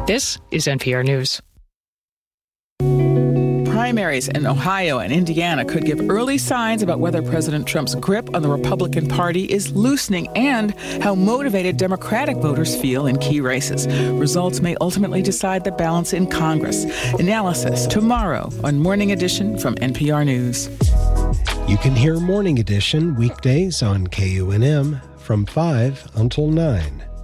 This is NPR News. Primaries in Ohio and Indiana could give early signs about whether President Trump's grip on the Republican Party is loosening and how motivated Democratic voters feel in key races. Results may ultimately decide the balance in Congress. Analysis tomorrow on Morning Edition from NPR News. You can hear Morning Edition weekdays on KUNM from 5 until 9.